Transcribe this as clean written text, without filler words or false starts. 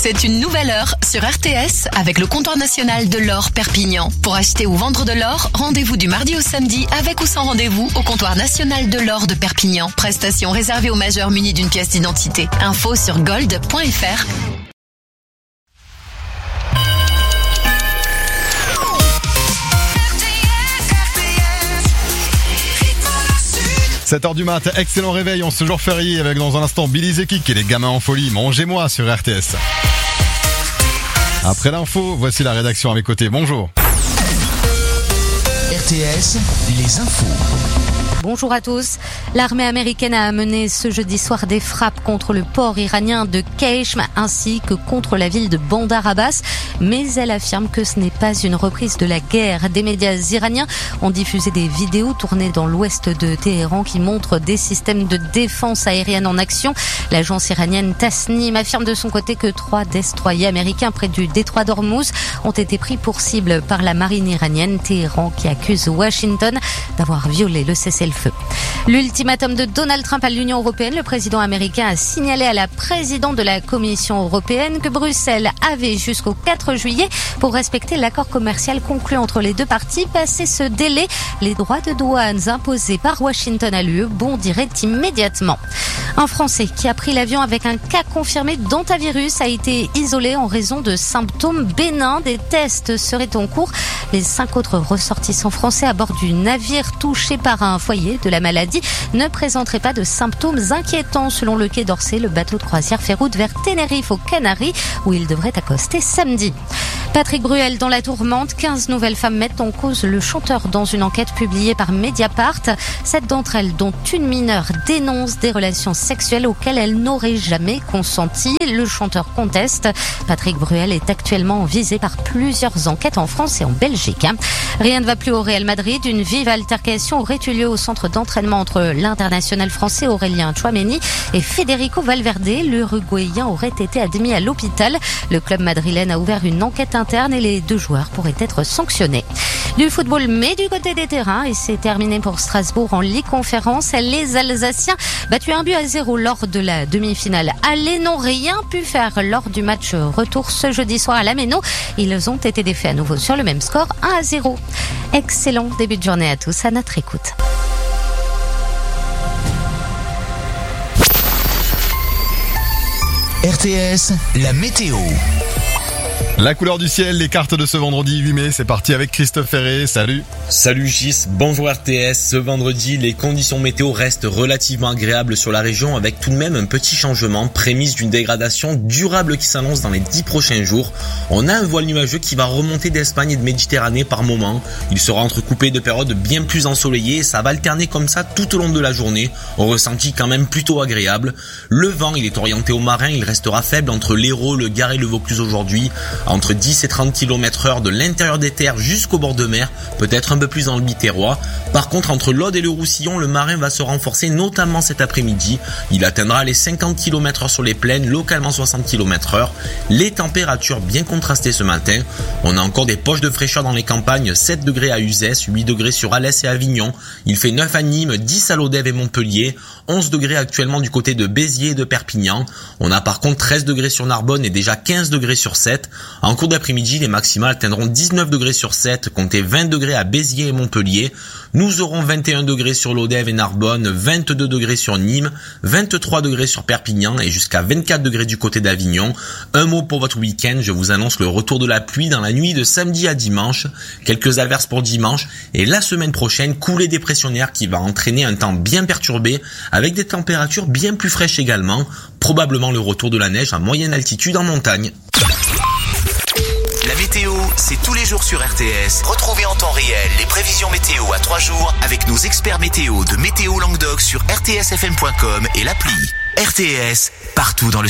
C'est une nouvelle heure sur RTS avec le comptoir national de l'or Perpignan. Pour acheter ou vendre de l'or, rendez-vous du mardi au samedi avec ou sans rendez-vous au comptoir national de l'or de Perpignan. Prestation réservée aux majeurs munis d'une pièce d'identité. Info sur gold.fr. « 7h du mat, excellent réveil en ce jour férié avec dans un instant Billy Zekik et les gamins en folie. Mangez-moi sur RTS. Après l'info, voici la rédaction à mes côtés. Bonjour. RTS, les infos. Bonjour à tous. L'armée américaine a mené ce jeudi soir des frappes contre le port iranien de Keishm ainsi que contre la ville de Bandar Abbas. Mais elle affirme que ce n'est pas une reprise de la guerre. Des médias iraniens ont diffusé des vidéos tournées dans l'ouest de Téhéran qui montrent des systèmes de défense aérienne en action. L'agence iranienne Tasnim affirme de son côté que 3 destroyers américains près du détroit d'Ormuz ont été pris pour cible par la marine iranienne. Téhéran qui accuse Washington d'avoir violé le cessez-le-feu. L'ultimatum de Donald Trump à l'Union européenne, le président américain a signalé à la présidente de la Commission européenne que Bruxelles avait jusqu'au 4 juillet pour respecter l'accord commercial conclu entre les deux parties. Passé ce délai, les droits de douane imposés par Washington à l'UE bondiraient immédiatement. Un Français qui a pris l'avion avec un cas confirmé d'hantavirus a été isolé en raison de symptômes bénins. Des tests seraient en cours. Les 5 autres ressortissants français à bord du navire touché par un foyer de la maladie ne présenteraient pas de symptômes inquiétants. Selon le Quai d'Orsay, le bateau de croisière fait route vers Tenerife aux Canaries où il devrait accoster samedi. Patrick Bruel dans la tourmente. 15 nouvelles femmes mettent en cause le chanteur dans une enquête publiée par Mediapart. 7 d'entre elles, dont une mineure, dénoncent des relations sexuelles auxquelles elles n'auraient jamais consenti. Le chanteur conteste. Patrick Bruel est actuellement visé par plusieurs enquêtes en France et en Belgique. Rien ne va plus au Real Madrid. Une vive altercation aurait eu lieu au centre d'entraînement entre l'international français Aurélien Tchouaméni et Federico Valverde. L'Uruguayen aurait été admis à l'hôpital. Le club madrilène a ouvert une enquête interne et les 2 joueurs pourraient être sanctionnés. Du football, mais du côté des terrains, et c'est terminé pour Strasbourg en Ligue Conférence. Les Alsaciens, battus 1-0 lors de la demi-finale aller, n'ont rien pu faire lors du match retour ce jeudi soir à la Méno. Ils ont été défaits à nouveau sur le même score, 1-0. Excellent début de journée à tous, à notre écoute. RTS, la météo. La couleur du ciel, les cartes de ce vendredi 8 mai, c'est parti avec Christophe Ferré, salut. Salut Gis, bonjour RTS. Ce vendredi, les conditions météo restent relativement agréables sur la région avec tout de même un petit changement, prémisse d'une dégradation durable qui s'annonce dans les 10 prochains jours. On a un voile nuageux qui va remonter d'Espagne et de Méditerranée par moment. Il sera entrecoupé de périodes bien plus ensoleillées et ça va alterner comme ça tout au long de la journée. On ressentit quand même plutôt agréable. Le vent, il est orienté au marin, il restera faible entre l'Hérault, le Gard et le Vaucluse aujourd'hui. Entre 10 et 30 km/h de l'intérieur des terres jusqu'au bord de mer, peut-être un peu plus dans le Biterrois. Par contre, entre l'Aude et le Roussillon, le marin va se renforcer, notamment cet après-midi. Il atteindra les 50 km/h sur les plaines, localement 60 km/h. Les températures bien contrastées ce matin. On a encore des poches de fraîcheur dans les campagnes, 7 degrés à Uzès, 8 degrés sur Alès et Avignon. Il fait 9 à Nîmes, 10 à Lodève et Montpellier, 11 degrés actuellement du côté de Béziers et de Perpignan. On a par contre 13 degrés sur Narbonne et déjà 15 degrés sur 7. En cours d'après-midi, les maximales atteindront 19 degrés sur 7, comptez 20 degrés à Béziers et Montpellier. Nous aurons 21 degrés sur Lodève et Narbonne, 22 degrés sur Nîmes, 23 degrés sur Perpignan et jusqu'à 24 degrés du côté d'Avignon. Un mot pour votre week-end, je vous annonce le retour de la pluie dans la nuit de samedi à dimanche. Quelques averses pour dimanche et la semaine prochaine, coulée dépressionnaire qui va entraîner un temps bien perturbé avec des températures bien plus fraîches également. Probablement le retour de la neige à moyenne altitude en montagne. La météo, c'est tous les jours sur RTS. Retrouvez en temps réel les prévisions météo à 3 jours avec nos experts météo de Météo Languedoc sur rtsfm.com et l'appli. RTS, partout dans le